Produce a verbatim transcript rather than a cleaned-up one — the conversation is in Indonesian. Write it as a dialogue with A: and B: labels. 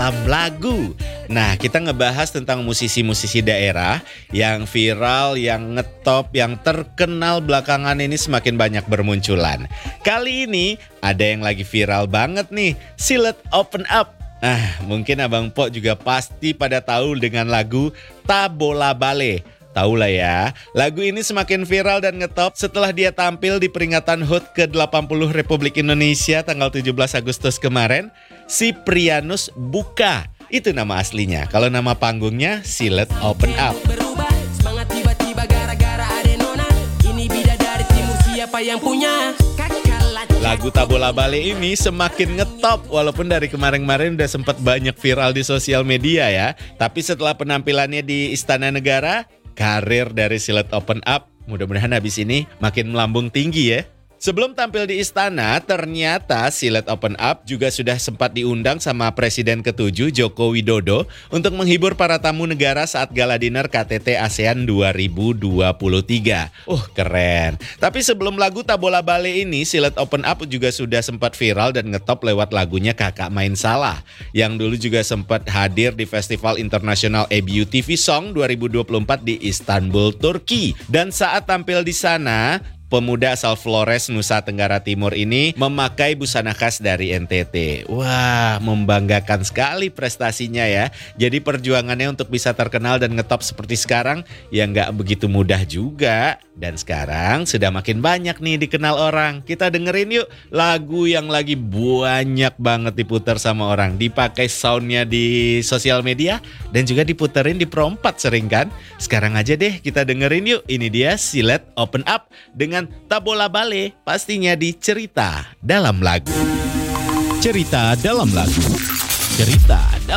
A: dalam lagu. Nah, kita ngebahas tentang musisi-musisi daerah yang viral, yang ngetop, yang terkenal belakangan ini semakin banyak bermunculan. Kali ini ada yang lagi viral banget nih, Silet Open Up. Ah, mungkin Abang Po juga pasti pada tahu dengan lagu Tabola Bale. Tahu lah ya, lagu ini semakin viral dan ngetop setelah dia tampil di peringatan H U T ke delapan puluh Republik Indonesia tanggal tujuh belas Agustus kemarin. Siprianus Buka, itu nama aslinya. Kalau nama panggungnya Silet Open Up.
B: Berubah, semangat tiba-tiba gara-gara ada nona. Ini bidadari timur, siapa yang punya?
A: Lagu Tabola Bale ini semakin ngetop walaupun dari kemarin-kemarin udah sempat banyak viral di sosial media ya. Tapi setelah penampilannya di Istana Negara, karir dari Silet Open Up mudah-mudahan habis ini makin melambung tinggi ya. Sebelum tampil di istana, ternyata Silet Open Up juga sudah sempat diundang sama Presiden ketujuh Joko Widodo untuk menghibur para tamu negara saat gala dinner K T T ASEAN dua ribu dua puluh tiga. Uh, keren. Tapi sebelum lagu Tabola Bale ini, Silet Open Up juga sudah sempat viral dan ngetop lewat lagunya Kakak Main Salah, yang dulu juga sempat hadir di Festival Internasional E B U T V Song dua ribu dua puluh empat di Istanbul, Turki. Dan saat tampil di sana, pemuda asal Flores, Nusa Tenggara Timur ini memakai busana khas dari N T T. Wah, membanggakan sekali prestasinya ya. Jadi perjuangannya untuk bisa terkenal dan ngetop seperti sekarang ya nggak begitu mudah juga. Dan sekarang sudah makin banyak nih dikenal orang. Kita dengerin yuk lagu yang lagi banyak banget diputar sama orang. Dipakai soundnya di sosial media dan juga diputerin di Pro empat sering kan. Sekarang aja deh kita dengerin yuk. Ini dia Silet Open Up dengan Tabola Bale, pastinya di Cerita Dalam Lagu. Cerita Dalam Lagu. Cerita dalam